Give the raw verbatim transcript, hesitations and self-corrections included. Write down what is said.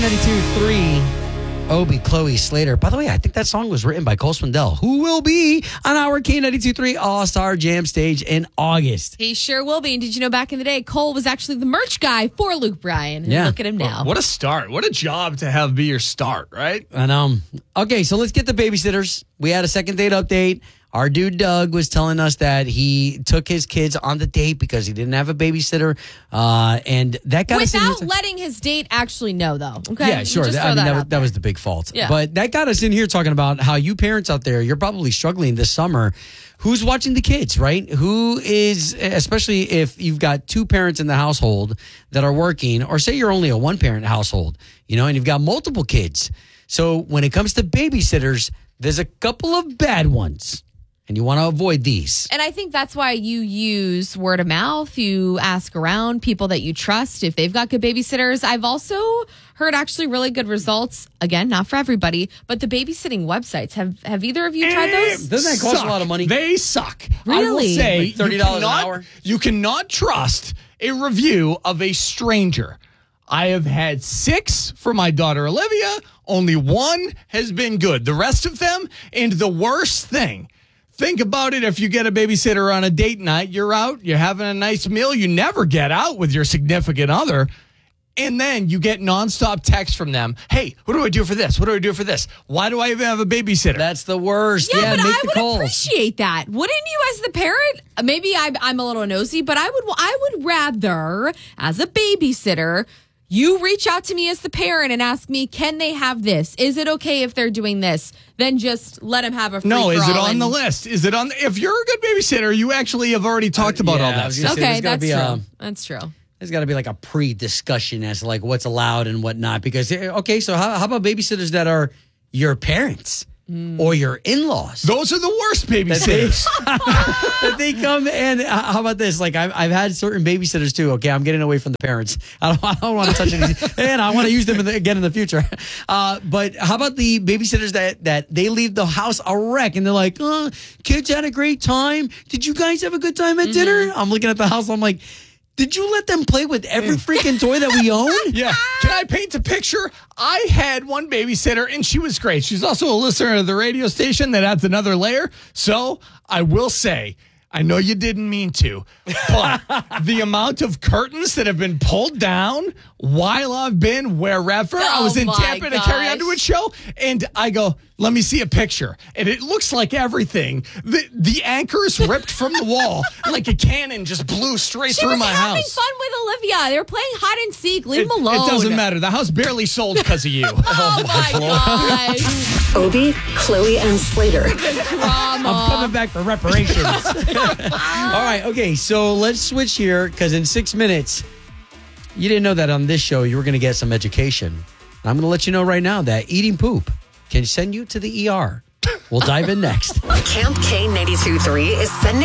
ninety-two three, Obi, Chloe Slater. By the way, I think that song was written by Cole Swindell, who will be on our K ninety-two three All-Star Jam stage in August. He sure will be. And did you know back in the day, Cole was actually the merch guy for Luke Bryan? And Yeah. look at him now. What a start. What a job to have be your start, right? And um, okay, so let's get the babysitters. We had a second date update. Our dude Doug was telling us that he took his kids on the date because he didn't have a babysitter, uh, and that got us in Without here- letting his date actually know, though. Okay. Yeah, sure. Just I throw mean, that, that, out was, that there. was the big fault. Yeah. But that got us in here talking about how you parents out there, you're probably struggling this summer. Who's watching the kids, right? Who is, especially if you've got two parents in the household that are working, or say you're only a one-parent household, you know, and you've got multiple kids. So when it comes to babysitters, there's a couple of bad ones, and you want to avoid these. And I think that's why you use word of mouth. You ask around people that you trust if they've got good babysitters. I've also heard actually really good results. Again, not for everybody, but the babysitting websites. Have have either of you tried those? Doesn't that cost Suck. a lot of money? They suck. I will Really? say Like thirty dollars you an cannot- hour? You cannot trust a review of a stranger. I have had six for my daughter Olivia. Only one has been good. The rest of them, and the worst thing, think about it. If you get a babysitter on a date night, you're out, you're having a nice meal. You never get out with your significant other. And then you get nonstop texts from them. Hey, what do I do for this? What do I do for this? Why do I even have a babysitter? That's the worst. Yeah, Yeah, but make I the would calls. appreciate that. Wouldn't you, as the parent? Maybe I'm, I'm a little nosy, but I would I would rather, as a babysitter, you reach out to me as the parent and ask me, can they have this? Is it okay if they're doing this? Then just let them have a free No, is it on and, the list? Is it on? The, if you're a good babysitter, you actually have already talked about yeah, all I that was stuff. gonna say, Okay, there's gotta that's be true. a- That's true. There's got to be like a pre-discussion as to like what's allowed and what not. Because, eh, okay, so how, how about babysitters that are your parents or your in-laws? Those are the worst babysitters. That they come and uh, how about this? Like I've, I've had certain babysitters too. Okay, I'm getting away from the parents. I don't, I don't want to touch anything, and I want to use them in the, again in the future. Uh, but how about the babysitters that that they leave the house a wreck and they're like, "Oh, kids had a great time. Did you guys have a good time at dinner?" I'm looking at the house. I'm like, did you let them play with every freaking toy that we own? Yeah. Can I paint a picture? I had one babysitter, and she was great. She's also a listener to the radio station. That adds another layer. So I will say, I know you didn't mean to, but the amount of curtains that have been pulled down while I've been wherever. I Oh was in my Tampa at a Carrie gosh. Underwood show, and I go, let me see a picture. And it looks like everything. The, the anchors ripped from the wall, like a cannon just blew straight She through was my having house. fun with Olivia. They were playing hide and seek. Leave It, them alone. it doesn't matter. The house barely sold because of you. Oh my gosh. Obie, Chloe, and Slater. I'm coming back for reparations. All right, okay, so let's switch here because in six minutes, you didn't know that on this show you were going to get some education. I'm going to let you know right now that eating poop can send you to the E R. We'll dive in next. Camp K ninety-two three is sending